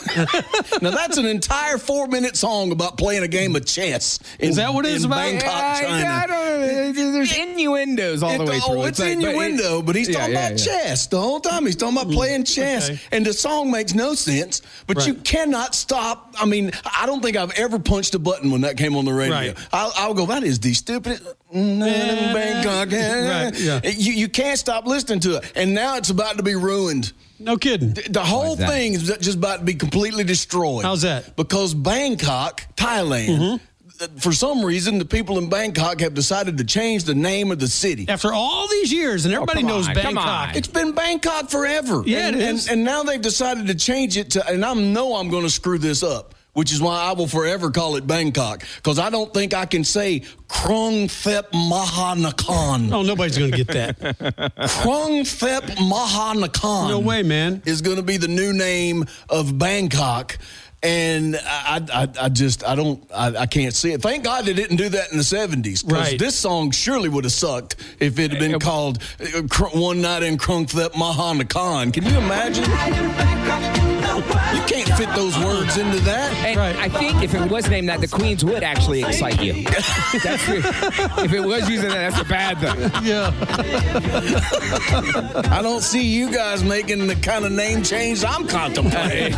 Now, that's an entire 4-minute song about playing a game of chess. Is that what it is about? Bangkok, China. I don't know. There's innuendos all the way through. It's innuendo, but he's talking about chess the whole time. He's talking about playing chess. Okay. And the song makes no sense, but you cannot stop. I mean, I don't think I've ever punched a button when that came on the radio. Right. I'll go, that is the stupidest. Bangkok. Right, yeah. You can't stop listening to it. And now it's about to be ruined. No kidding. The whole thing is just about to be completely destroyed. How's that? Because Bangkok, Thailand, for some reason, the people in Bangkok have decided to change the name of the city. After all these years, and everybody knows Bangkok. It's been Bangkok forever. Yeah, it is. And now they've decided to change it to, and I know I'm going to screw this up, which is why I will forever call it Bangkok, because I don't think I can say Krung Thep Maha Nakhon. Oh, nobody's going to get that. Krung Thep Maha Nakhon. No way, man. Is going to be the new name of Bangkok. And I can't see it. Thank God they didn't do that in the 70s. Because this song surely would have sucked if it had been called One Night in Krung Thep Maha Nakhon. Can you imagine? You can't fit those words into that. And I think if it was named that, the Queens would actually excite you. If it was using that, that's a bad thing. Yeah. I don't see you guys making the kind of name change I'm contemplating.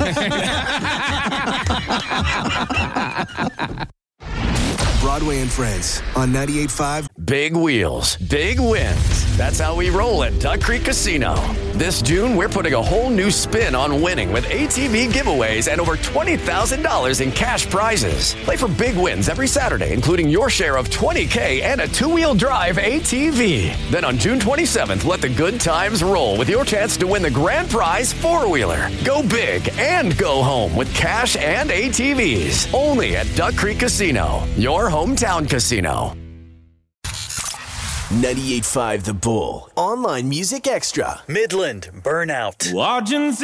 Broadway and Friends on 98.5. Big wheels, big wins. That's how we roll at Duck Creek Casino. This June, we're putting a whole new spin on winning with ATV giveaways and over $20,000 in cash prizes. Play for big wins every Saturday, including your share of $20K and a 2-wheel drive ATV. Then on June 27th, let the good times roll with your chance to win the grand prize 4-wheeler. Go big and go home with cash and ATVs. Only at Duck Creek Casino, your hometown casino. 98.5 The Bull. Online Music Extra. Midland Burnout. Watching